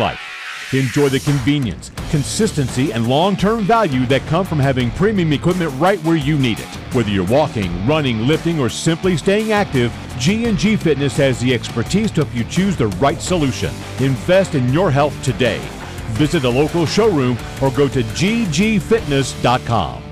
life. Enjoy the convenience, consistency, and long-term value that come from having premium equipment right where you need it. Whether you're walking, running, lifting, or simply staying active, G&G Fitness has the expertise to help you choose the right solution. Invest in your health today. Visit a local showroom or go to ggfitness.com.